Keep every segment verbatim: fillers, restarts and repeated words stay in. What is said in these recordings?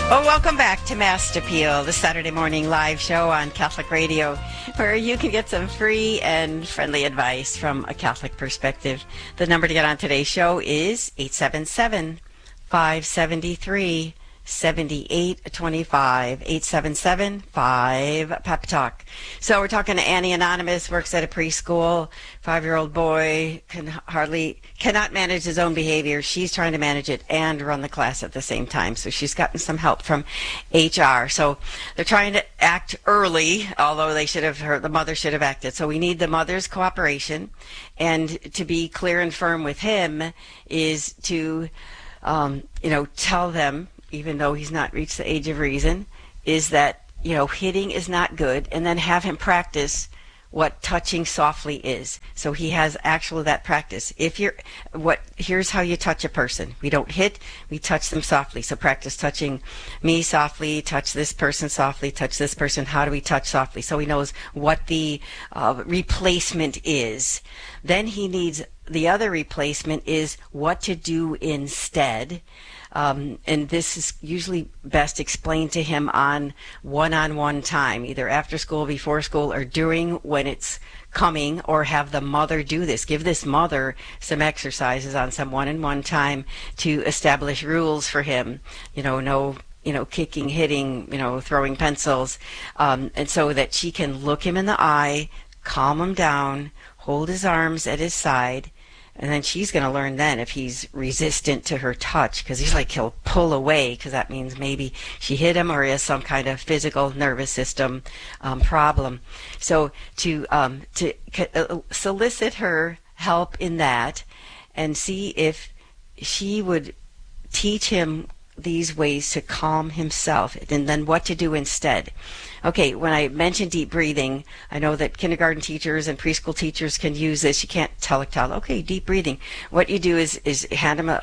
Well, welcome back to Mass Appeal, the Saturday morning live show on Catholic Radio, where you can get some free and friendly advice from a Catholic perspective. The number to get on today's show is eight seven seven, five seven three, seven eight two five, eight seven seven, five Pep Talk. So we're talking to Annie Anonymous, works at a preschool. Five-year-old boy can hardly, cannot manage his own behavior. She's trying to manage it and run the class at the same time. So she's gotten some help from H R. So they're trying to act early, although they should have, her, the mother should have acted. So we need the mother's cooperation. And to be clear and firm with him is to, um, you know, tell them, even though he's not reached the age of reason, is that, you know, hitting is not good, and then have him practice what touching softly is. So he has actual that practice. If you're, what, here's how you touch a person. We don't hit, we touch them softly. So practice touching me softly, touch this person softly, touch this person. How do we touch softly? So he knows what the uh, replacement is. Then he needs, the other replacement is what to do instead. Um, and this is usually best explained to him on one-on-one time, either after school, before school, or during when it's coming, or have the mother do this. Give this mother some exercises on some one-on-one time to establish rules for him. You know, no, you know, kicking, hitting, you know, throwing pencils, um, and so that she can look him in the eye, calm him down, hold his arms at his side. And then she's going to learn then if he's resistant to her touch, because he's like, he'll pull away, because that means maybe she hit him or he has some kind of physical nervous system um, problem. So to um, to uh, solicit her help in that, and see if she would teach him these ways to calm himself, and then what to do instead. Okay, when I mentioned deep breathing, I know that kindergarten teachers and preschool teachers can use this. You can't tell a child, okay, deep breathing. What you do is, is hand them a,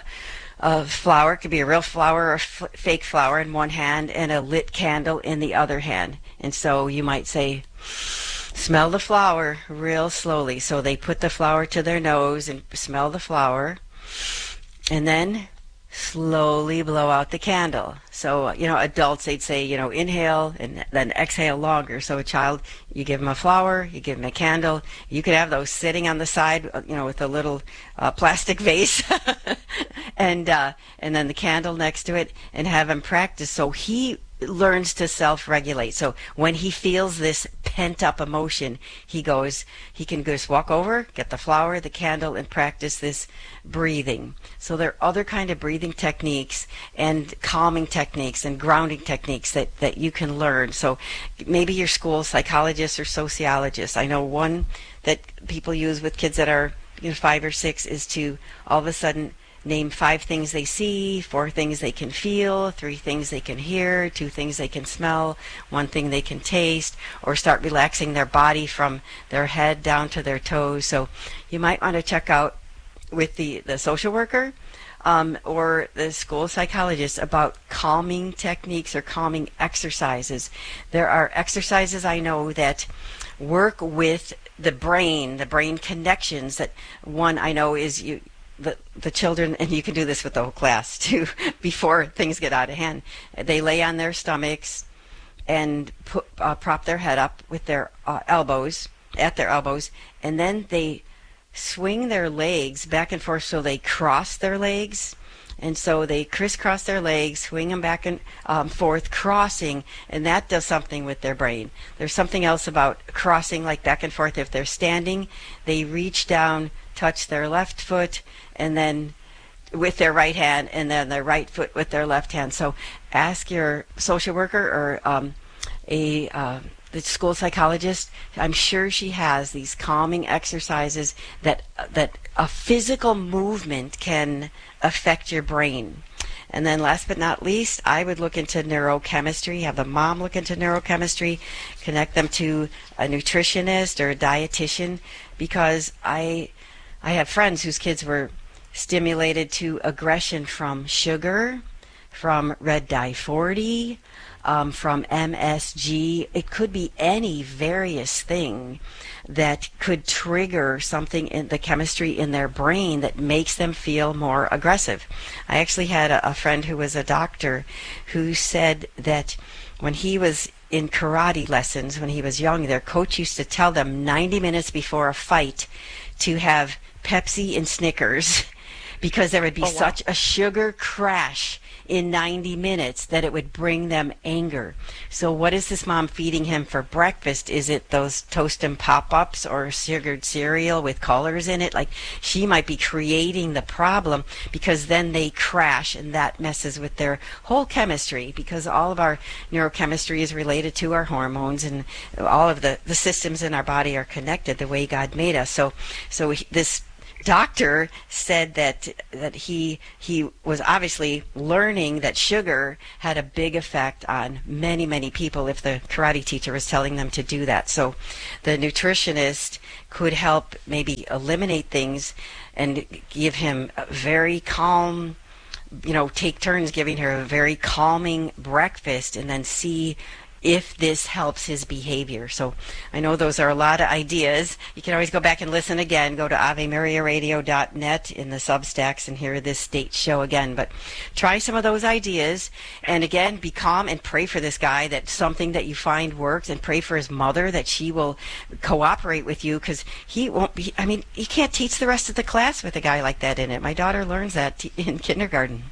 a flower. It could be a real flower or f- fake flower in one hand and a lit candle in the other hand. And so you might say, smell the flower real slowly. So they put the flower to their nose and smell the flower, and then slowly blow out the candle. So, you know, adults, they'd say, you know, inhale and then exhale longer. So a child, you give him a flower, you give him a candle. You could have those sitting on the side, you know, with a little uh, plastic vase and uh, and then the candle next to it, and have him practice so he learns to self-regulate. So when he feels this pent-up emotion, he goes, he can just walk over, get the flower, the candle, and practice this breathing. So there are other kind of breathing techniques and calming techniques and grounding techniques that, that you can learn. So maybe your school psychologist or sociologist. I know one that people use with kids that are, you know, five or six is to all of a sudden name five things they see, four things they can feel, three things they can hear, two things they can smell, one thing they can taste, or start relaxing their body from their head down to their toes. So you might want to check out with the, the social worker um, or the school psychologist about calming techniques or calming exercises. There are exercises I know that work with the brain, the brain connections. That one I know is you The, the children, and you can do this with the whole class too, before things get out of hand. They lay on their stomachs and put, uh, prop their head up with their uh, elbows, at their elbows, and then they swing their legs back and forth so they cross their legs. And so they crisscross their legs, swing them back and um, forth, crossing, and that does something with their brain. There's something else about crossing, like back and forth. If they're standing, they reach down, touch their left foot, and then with their right hand, and then their right foot with their left hand. So ask your social worker or um, a uh, the school psychologist. I'm sure she has these calming exercises that that a physical movement can affect your brain. And then last but not least, I would look into neurochemistry, have the mom look into neurochemistry, connect them to a nutritionist or a dietitian, because I I have friends whose kids were stimulated to aggression from sugar, from red dye forty, um, from M S G. It could be any various thing that could trigger something in the chemistry in their brain that makes them feel more aggressive. I actually had a, a friend who was a doctor who said that when he was in karate lessons when he was young, their coach used to tell them ninety minutes before a fight to have Pepsi and Snickers because there would be oh, wow. such a sugar crash in ninety minutes that it would bring them anger. So what is this mom feeding him for breakfast? Is it those toast and pop-ups or sugared cereal with colors in it? Like, she might be creating the problem because then they crash, and that messes with their whole chemistry, because all of our neurochemistry is related to our hormones, and all of the, the systems in our body are connected the way God made us. So so he, this doctor said that that he he was obviously learning that sugar had a big effect on many many people if the karate teacher was telling them to do that. So the nutritionist could help maybe eliminate things and give him a very calm, you know, take turns giving her a very calming breakfast, and then see if this helps his behavior. So I know those are a lot of ideas. You can always go back and listen again. Go to ave maria radio dot net in the Substacks and hear this state show again. But try some of those ideas. And again, be calm and pray for this guy that something that you find works, and pray for his mother that she will cooperate with you, because he won't be, I mean, you can't teach the rest of the class with a guy like that in it. My daughter learns that t- in kindergarten.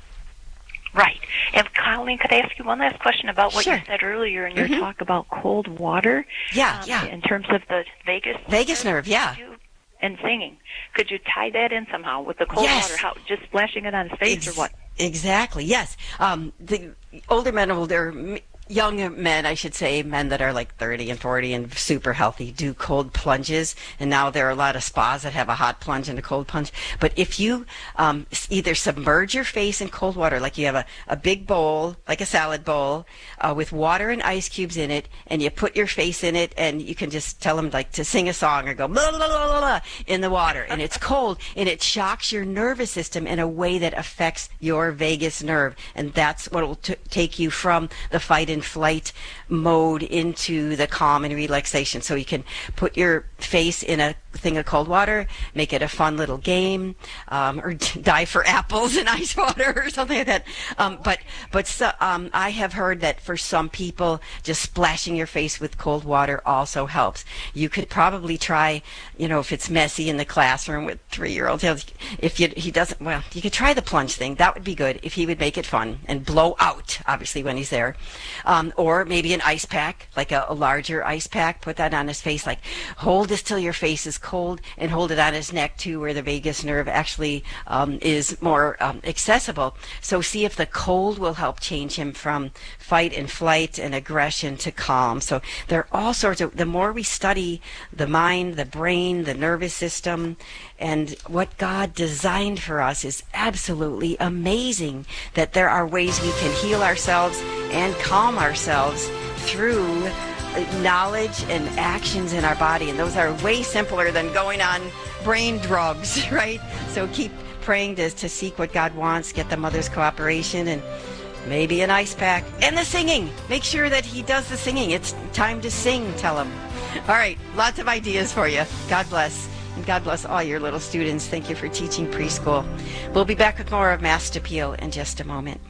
Right. And Colleen, could I ask you one last question about what sure. you said earlier in your mm-hmm. talk about cold water? Yeah, um, yeah. In terms of the vagus vagus nerve, yeah. You, and singing. Could you tie that in somehow with the cold yes. water? How, just splashing it on his face Ex- or what? Exactly, yes. Um, the older men, older young men, I should say, men that are like thirty and forty and super healthy, do cold plunges. And now there are a lot of spas that have a hot plunge and a cold plunge. But if you um, either submerge your face in cold water, like you have a, a big bowl, like a salad bowl, uh, with water and ice cubes in it, and you put your face in it, and you can just tell them like to sing a song or go blah, blah, blah, blah, blah, in the water. And it's cold, and it shocks your nervous system in a way that affects your vagus nerve. And that's what will t- take you from the fight and flight mode into the calm and relaxation. So you can put your face in a thing of cold water, make it a fun little game, um, or dive for apples in ice water or something like that. Um, but but so, um, I have heard that for some people, just splashing your face with cold water also helps. You could probably try, you know, if it's messy in the classroom with three-year-olds, if you, he doesn't, well, you could try the plunge thing. That would be good if he would make it fun and blow out, obviously, when he's there. Um, or maybe an ice pack, like a, a larger ice pack, put that on his face, like hold this till your face is cold, and hold it on his neck too, where the vagus nerve actually um, is more um, accessible. So see if the cold will help change him from fight and flight and aggression to calm. So there are all sorts of, the more we study the mind, the brain, the nervous system, and what God designed for us is absolutely amazing, that there are ways we can heal ourselves and calm ourselves through knowledge and actions in our body. And those are way simpler than going on brain drugs, right? So keep praying to, to seek what God wants, get the mother's cooperation, and maybe an ice pack. And the singing. Make sure that he does the singing. It's time to sing, tell him. All right, lots of ideas for you. God bless. And God bless all your little students. Thank you for teaching preschool. We'll be back with more of Mass Appeal in just a moment.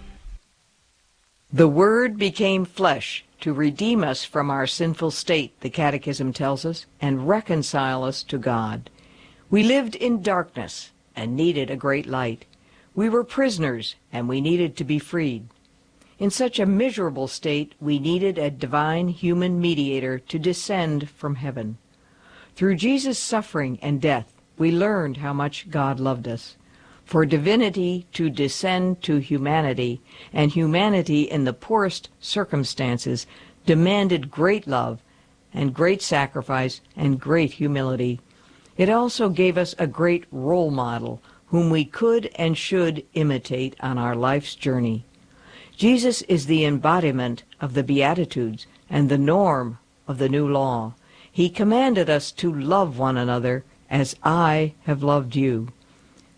The Word became flesh to redeem us from our sinful state, the Catechism tells us, and reconcile us to God. We lived in darkness and needed a great light. We were prisoners and we needed to be freed. In such a miserable state, we needed a divine human mediator to descend from heaven. Through Jesus' suffering and death, we learned how much God loved us. For divinity to descend to humanity, and humanity in the poorest circumstances, demanded great love and great sacrifice and great humility. It also gave us a great role model whom we could and should imitate on our life's journey. Jesus is the embodiment of the Beatitudes and the norm of the new law. He commanded us to love one another as I have loved you.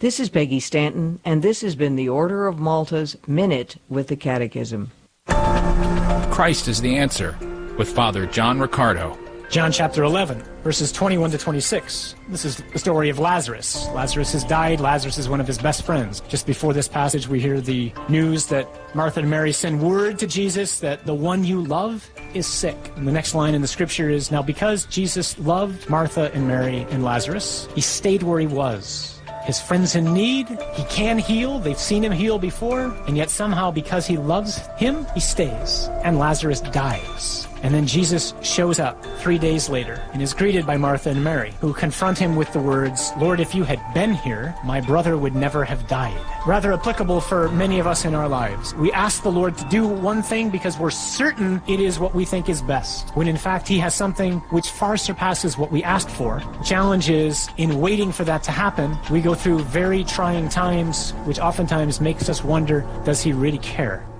This is Peggy Stanton, and this has been the Order of Malta's Minute with the Catechism. Christ is the Answer, with Father John Riccardo. John chapter eleven, verses twenty-one to twenty-six. This is the story of Lazarus. Lazarus has died. Lazarus is one of his best friends. Just before this passage, we hear the news that Martha and Mary send word to Jesus that the one you love is sick. And the next line in the scripture is, now because Jesus loved Martha and Mary and Lazarus, he stayed where he was. His friend's in need, he can heal, they've seen him heal before, and yet somehow because he loves him, he stays, and Lazarus dies. And then Jesus shows up three days later and is greeted by Martha and Mary, who confront him with the words, Lord, if you had been here, my brother would never have died. Rather applicable for many of us in our lives. We ask the Lord to do one thing because we're certain it is what we think is best, when in fact he has something which far surpasses what we asked for. The challenge is, in waiting for that to happen, we go through very trying times, which oftentimes makes us wonder, does he really care?